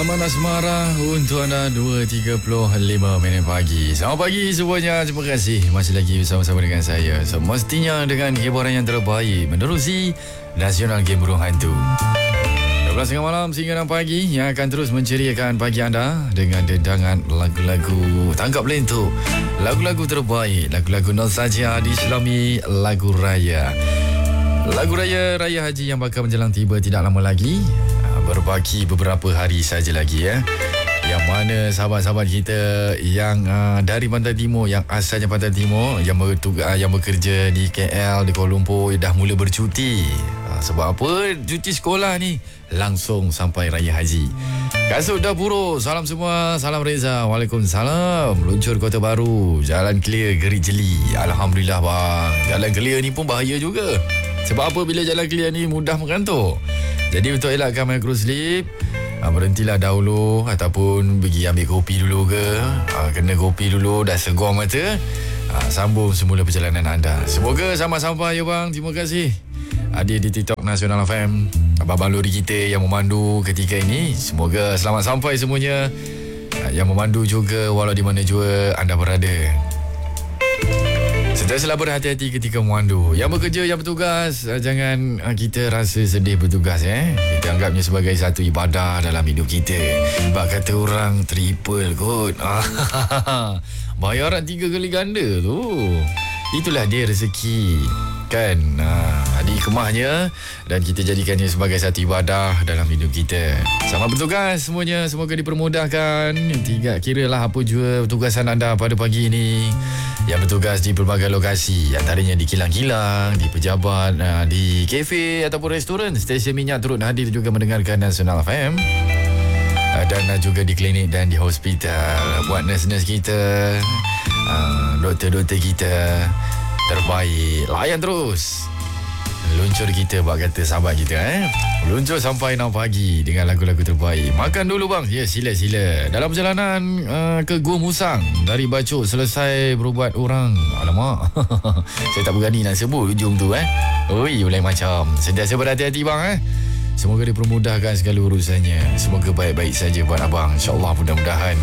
Taman Asmara untuk anda 2.35 pagi. Selamat pagi semuanya. Terima kasih masih lagi bersama-sama dengan saya. Semestinya dengan hiburan yang terbaik menerusi Nasional Game Burung Hantu. 12.30 malam sehingga 6 pagi yang akan terus menceriakan pagi anda dengan dendangan lagu-lagu tangkap lentuk, lagu-lagu terbaik, lagu-lagu nostalgia diselami lagu raya. Lagu raya Haji yang bakal menjelang tiba tidak lama lagi. Berbaki beberapa hari saja lagi yang mana sahabat-sahabat kita yang dari Pantai Timur, yang asalnya Pantai Timur, yang bekerja di KL, di Kuala Lumpur, dah mula bercuti. Sebab apa? Cuti sekolah ni langsung sampai Raya Haji. Kasut dah buruk. Salam semua. Salam Reza. Waalaikumsalam. Luncur Kota Baru, jalan clear Gerik Jeli. Alhamdulillah bang. Jalan clear ni pun bahaya juga. Sebab apa? Bila jalan clear ni mudah mengantuk. Jadi untuk elakkan micro sleep, berhentilah dahulu ataupun pergi ambil kopi dulu ke. Kena kopi dulu, dah segar mata, sambung semula perjalanan anda. Semoga sampai-sampai ya bang. Terima kasih hadir di TikTok Nasional FM, abang-abang lori kita yang memandu ketika ini. Semoga selamat sampai semuanya. Yang memandu juga walau di mana jua anda berada. Sentiasalah berhati-hati ketika memandu. Yang bekerja, yang bertugas, jangan kita rasa sedih bertugas. Kita anggapnya sebagai satu ibadah dalam hidup kita. Sebab kata orang triple kot. Bayaran 3 kali ganda tu. Itulah dia rezeki, kan? Dikemahnya dan kita jadikannya sebagai satu ibadah dalam hidup kita. Selamat bertugas semuanya. Semoga dipermudahkan. Kiralah apa jua tugasan anda pada pagi ini, yang bertugas di pelbagai lokasi, antaranya di kilang-kilang, di pejabat, di kafe ataupun restoran. Stesen minyak turut hadir juga mendengarkan Nasional FM, dan juga di klinik dan di hospital. Buat nurse-nurse kita, doktor-doktor kita terbaik. Layan terus luncur kita, buat kata sahabat kita. Luncur sampai 6 pagi dengan lagu-lagu terbaik. Makan dulu bang. Ya, sila-sila. Dalam perjalanan ke Gua Musang, dari Bacok selesai berubat orang. Alamak. Saya tak berani nak sebut ujung tu. Oi, lain macam. Sentiasa berhati-hati bang. Semoga dipermudahkan segala urusannya. Semoga baik-baik saja buat abang. InsyaAllah mudah-mudahan.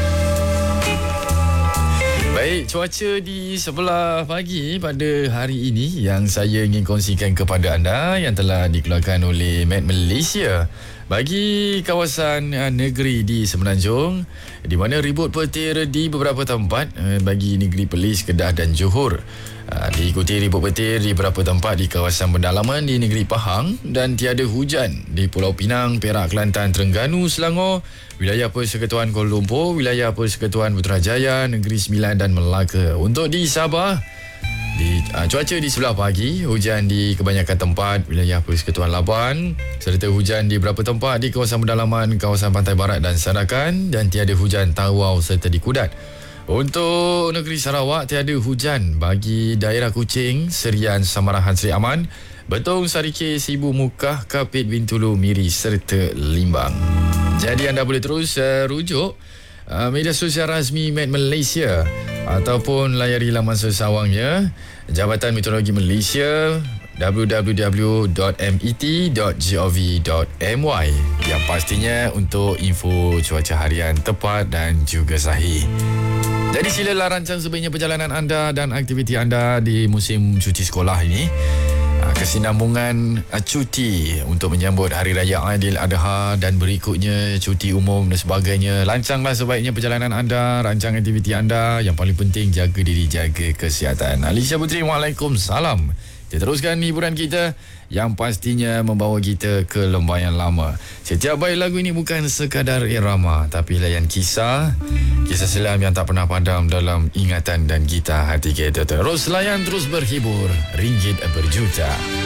Baik, cuaca di sebelah pagi pada hari ini yang saya ingin kongsikan kepada anda, yang telah dikeluarkan oleh Met Malaysia bagi kawasan negeri di Semenanjung, di mana ribut petir di beberapa tempat bagi negeri Perlis, Kedah dan Johor. Diikuti ribut petir di beberapa tempat di kawasan pendalaman di negeri Pahang, dan tiada hujan di Pulau Pinang, Perak, Kelantan, Terengganu, Selangor, wilayah Persekutuan Kuala Lumpur, wilayah Persekutuan Putrajaya, Negeri Sembilan dan Melaka. Untuk di Sabah, cuaca di sebelah pagi, hujan di kebanyakan tempat wilayah Persekutuan Labuan, serta hujan di beberapa tempat di kawasan pendalaman, kawasan Pantai Barat dan Sarakan, dan tiada hujan Tawau serta di Kudat. Untuk negeri Sarawak, tiada hujan bagi daerah Kuching, Serian, Samarahan, Seri Aman, Betong, Sarike, Sibu, Mukah, Kapit, Bintulu, Miri serta Limbang. Jadi anda boleh terus rujuk media sosial rasmi Met Malaysia ataupun layari laman sesawangnya Jabatan Meteorologi Malaysia, www.met.gov.my, yang pastinya untuk info cuaca harian tepat dan juga sahih. Jadi silalah rancang sebaiknya perjalanan anda dan aktiviti anda di musim cuti sekolah ini. Kesinambungan cuti untuk menyambut Hari Raya Aidiladha dan berikutnya cuti umum dan sebagainya. Lancanglah sebaiknya perjalanan anda, rancang aktiviti anda. Yang paling penting, jaga diri, jaga kesihatan. Alicia Putri, Waalaikumsalam. Kita teruskan hiburan kita yang pastinya membawa kita ke lembayan lama. Setiap baik lagu ini bukan sekadar irama, tapi layan kisah selam yang tak pernah padam dalam ingatan dan gitar hati kita. Terus layan, terus berhibur, ringgit berjuta.